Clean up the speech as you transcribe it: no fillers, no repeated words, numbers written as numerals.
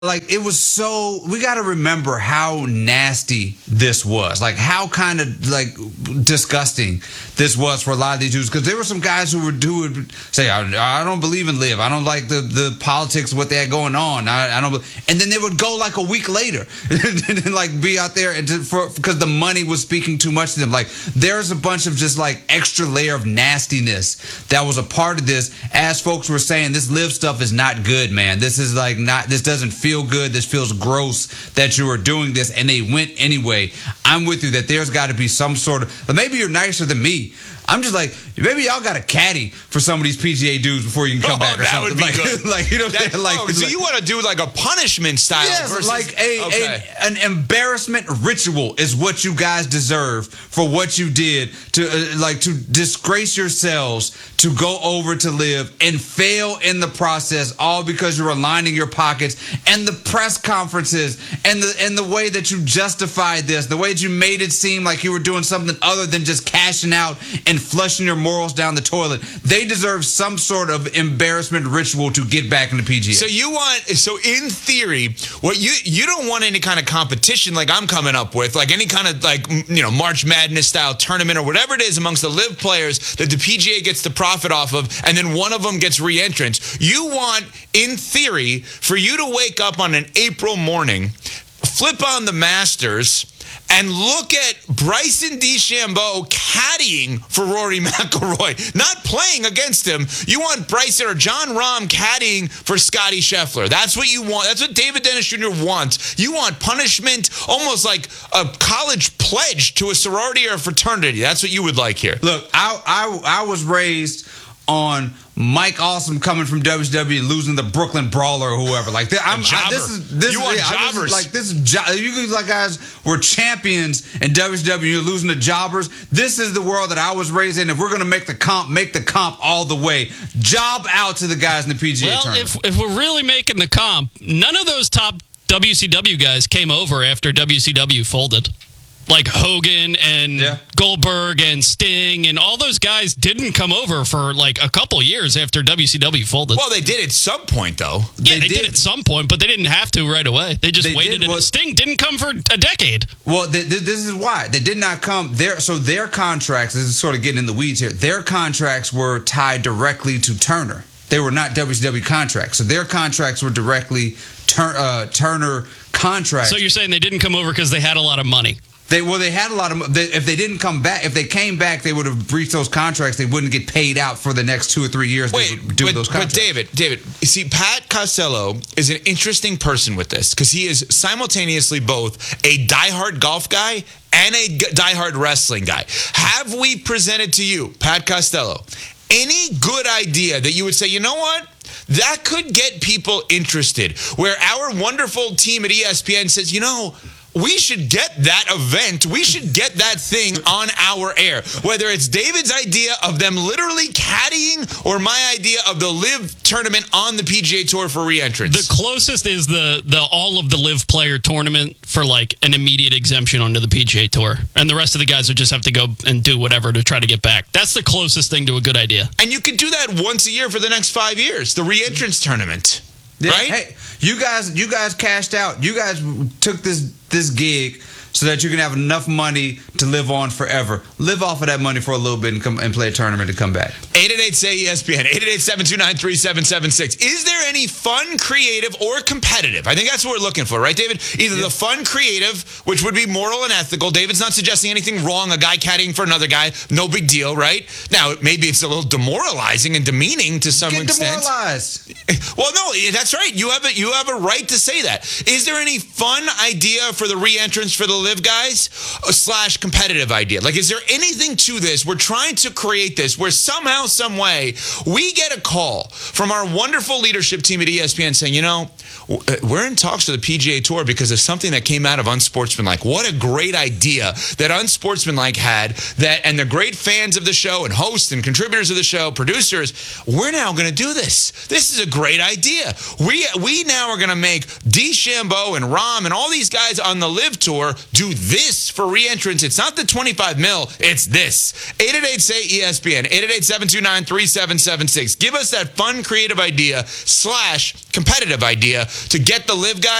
Like, it was so, we got to remember how nasty this was. Like, how kind of, like, disgusting this was for a lot of these dudes. Because there were some guys who would say, I don't believe in live. I don't like the politics, what they had going on. I don't, and then they would go like a week later and like be out there and because the money was speaking too much to them. Like, there's a bunch of just like extra layer of nastiness that was a part of this. As folks were saying, this live stuff is not good, man. This is like not, this doesn't feel good. This feels gross that you are doing this, and they went anyway. I'm with you that there's got to be some sort of, maybe you're nicer than me. I'm just like, maybe y'all got a caddy for some of these PGA dudes before you can come back or that something. Would be like, good. Like, you know what I'm saying? Like, so you want to do like a punishment style? Yes, versus, like an embarrassment ritual is what you guys deserve for what you did to to disgrace yourselves, to go over to live and fail in the process, all because you're aligning your pockets, and the press conferences and the way that you justified this, the way that you made it seem like you were doing something other than just cashing out and flushing your morals down the toilet. They deserve some sort of embarrassment ritual to get back in the PGA. So in theory, what you don't want any kind of competition like I'm coming up with, like any kind of like, you know, March Madness style tournament or whatever it is amongst the live players that the PGA gets the profit off of, and then one of them gets re-entrance. You want, in theory, for you to wake up on an April morning, flip on the Masters, and look at Bryson DeChambeau caddying for Rory McIlroy, not playing against him. You want Bryson or John Rahm caddying for Scotty Scheffler. That's what you want. That's what David Dennis Jr. wants. You want punishment, almost like a college pledge to a sorority or a fraternity. That's what you would like here. Look, I was raised on Mike Awesome coming from WCW losing the Brooklyn Brawler or whoever. Like, you guys were champions in WCW. You're losing to jobbers. This is the world that I was raised in. If we're going to make the comp all the way. Job out to the guys in the PGA tournament. If we're really making the comp, none of those top WCW guys came over after WCW folded. Like Hogan and Goldberg and Sting and all those guys didn't come over for like a couple years after WCW folded. Well, they did at some point, though. Yeah, they did at some point, but they didn't have to right away. They just waited, and Sting didn't come for a decade. Well, this is why. They did not come there. So their contracts, this is sort of getting in the weeds here, their contracts were tied directly to Turner. They were not WCW contracts. So their contracts were directly Turner contracts. So you're saying they didn't come over because they had a lot of money? They had a lot of. If they didn't come back, if they came back, they would have breached those contracts. They wouldn't get paid out for the next 2 or 3 years. Those contracts. But David, you see, Pat Costello is an interesting person with this because he is simultaneously both a diehard golf guy and a diehard wrestling guy. Have we presented to you, Pat Costello, any good idea that you would say, you know what? That could get people interested, where our wonderful team at ESPN says, you know, we should get that event. We should get that thing on our air. Whether it's David's idea of them literally caddying or my idea of the live tournament on the PGA Tour for re-entrance. The closest is the all of the live player tournament for like an immediate exemption onto the PGA Tour. And the rest of the guys would just have to go and do whatever to try to get back. That's the closest thing to a good idea. And you could do that once a year for the next 5 years, the re-entrance tournament. Yeah, right? Hey, you guys cashed out. You guys took this gig so that you can have enough money to live on forever. Live off of that money for a little bit and come and play a tournament to come back. 888-SAY-ESPN, 888-729-3776. Is there any fun, creative, or competitive? I think that's what we're looking for, right, David? Either the fun, creative, which would be moral and ethical. David's not suggesting anything wrong. A guy caddying for another guy, no big deal, right? Now, maybe it's a little demoralizing and demeaning to some extent. Demoralized. Well, no, that's right. You have a right to say that. Is there any fun idea for the re-entrance for the live guys / competitive idea? Like, is there anything to this? We're trying to create this where somehow, some way, we get a call from our wonderful leadership team at ESPN saying, you know, we're in talks to the PGA Tour because of something that came out of Unsportsmanlike. What a great idea that Unsportsmanlike had, that, and the great fans of the show and hosts and contributors of the show, producers, we're now going to do this. This is a great idea. We now are going to make DeChambeau and Rahm and all these guys on the live tour do do this for re-entrants. It's not the 25 mil, it's this. 888-SAY-ESPN, 888-729-3776. Give us that fun, creative idea / competitive idea to get the Live guy